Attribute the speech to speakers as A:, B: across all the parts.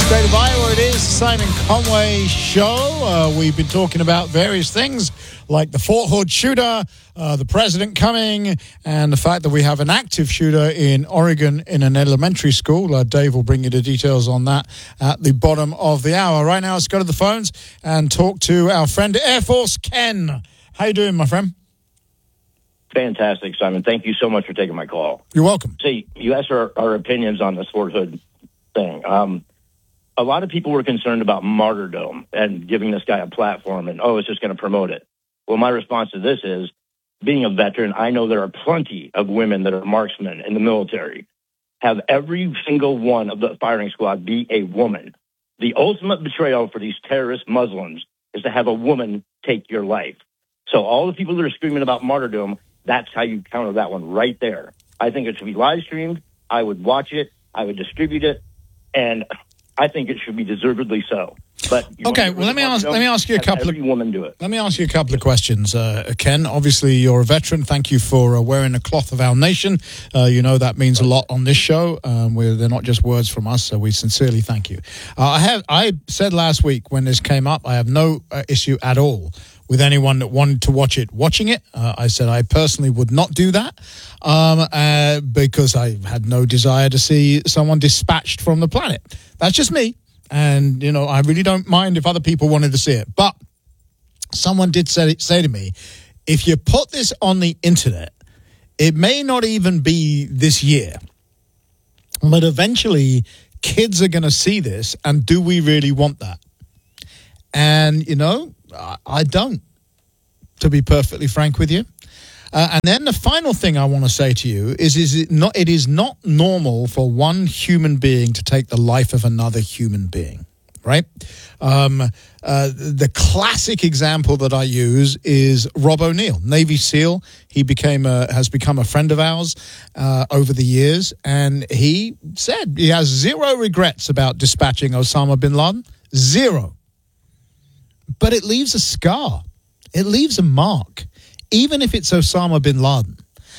A: State of Iowa, it is Simon Conway Show. We've been talking about various things like the Fort Hood shooter, the president coming, and the fact that we have an active shooter in Oregon in an elementary school. Dave will bring you the details on that at the bottom of the hour. Right now, let's go to the phones and talk to our friend Air Force Ken. How you doing, my friend?
B: Fantastic, Simon. Thank you so much for taking my call.
A: You're welcome.
B: See, you asked our opinions on this Fort Hood thing. A lot of people were concerned about martyrdom and giving this guy a platform and, it's just going to promote it. Well, my response to this is, being a veteran, I know there are plenty of women that are marksmen in the military. Have every single one of the firing squad be a woman. The ultimate betrayal for these terrorist Muslims is to have a woman take your life. So all the people that are screaming about martyrdom, that's how you counter that one right there. I think it should be live streamed. I would watch it. I would distribute it. And I think it should be deservedly so. But
A: okay, well, let me ask you a couple of
B: woman do it.
A: Let me ask you a couple of questions, Ken. Obviously, you're a veteran. Thank you for wearing the cloth of our nation. You know that means a lot on this show. They're not just words from us, so we sincerely thank you. I said last week when this came up, I have no issue at all with anyone that wanted to watching it. I said I personally would not do that because I had no desire to see someone dispatched from the planet. That's just me. And, I really don't mind if other people wanted to see it. But someone did say to me, if you put this on the internet, it may not even be this year. But eventually, kids are going to see this. And do we really want that? And, I don't, to be perfectly frank with you. And then the final thing I want to say to you is it is not normal for one human being to take the life of another human being, right? The classic example that I use is Rob O'Neill, Navy SEAL. He has become a friend of ours over the years, and he said he has zero regrets about dispatching Osama bin Laden, zero. But it leaves a scar. It leaves a mark, even if it's Osama bin Laden.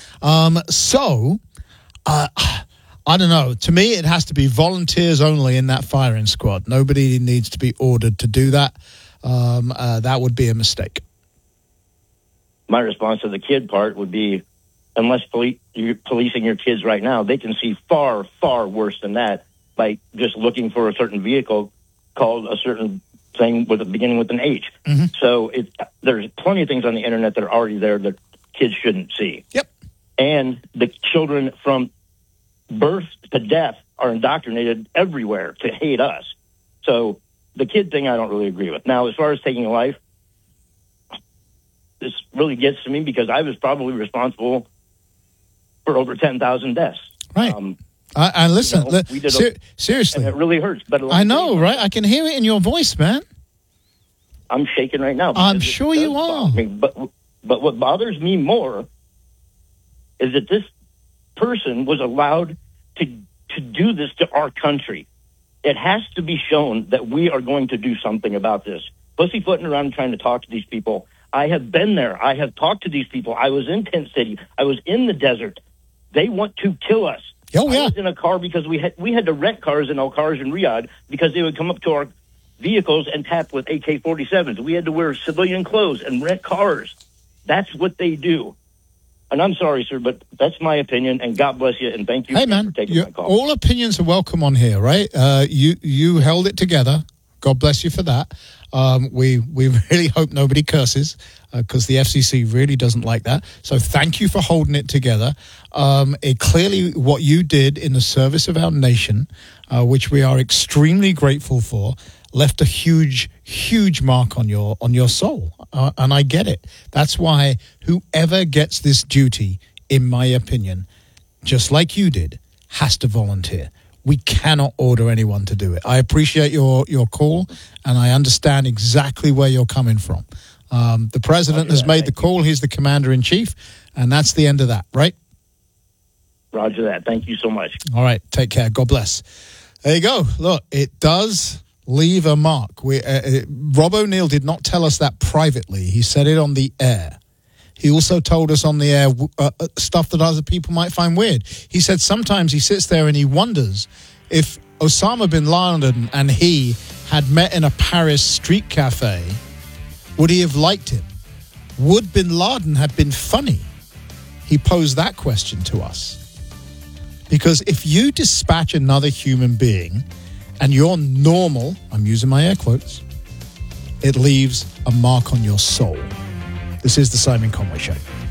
A: I don't know. To me, it has to be volunteers only in that firing squad. Nobody needs to be ordered to do that. That would be a mistake.
B: My response to the kid part would be, unless you're policing your kids right now, they can see far, far worse than that by just looking for a certain vehicle called a certain thing beginning with an H. Mm-hmm. So there's plenty of things on the internet that are already there that kids shouldn't see.
A: Yep.
B: And the children from birth to death are indoctrinated everywhere to hate us. So the kid thing I don't really agree with. Now, as far as taking a life, this really gets to me because I was probably responsible for over 10,000 deaths.
A: Right. And listen, seriously.
B: And it really hurts. But
A: I know, right? I can hear it in your voice, man.
B: I'm shaking right now.
A: I'm sure you are.
B: But what bothers me more is that this person was allowed to do this to our country. It has to be shown that we are going to do something about this. Pussyfooting around and trying to talk to these people. I have been there. I have talked to these people. I was in Tent City. I was in the desert. They want to kill us.
A: Oh, yeah.
B: I was in a car because we had to rent cars in Al-Kharj and Riyadh because they would come up to our vehicles and tap with AK-47s. We had to wear civilian clothes and rent cars. That's what they do. And I'm sorry, sir, but that's my opinion, and God bless you, and thank you for taking my call.
A: All opinions are welcome on here, right? You held it together. God bless you for that. We really hope nobody curses because the FCC really doesn't like that. So thank you for holding it together. Clearly what you did in the service of our nation, which we are extremely grateful for, left a huge, huge mark on your soul. And I get it. That's why whoever gets this duty, in my opinion, just like you did, has to volunteer. We cannot order anyone to do it. I appreciate your call, and I understand exactly where you're coming from. The president has made the call. He's the commander-in-chief, and that's the end of that, right?
B: Roger that. Thank you so much.
A: All right. Take care. God bless. There you go. Look, it does leave a mark. Rob O'Neill did not tell us that privately. He said it on the air. He also told us on the air stuff that other people might find weird. He said sometimes he sits there and he wonders if Osama bin Laden and he had met in a Paris street cafe, would he have liked him? Would bin Laden have been funny? He posed that question to us. Because if you dispatch another human being and you're normal, I'm using my air quotes, it leaves a mark on your soul. This is the Simon Conway Show.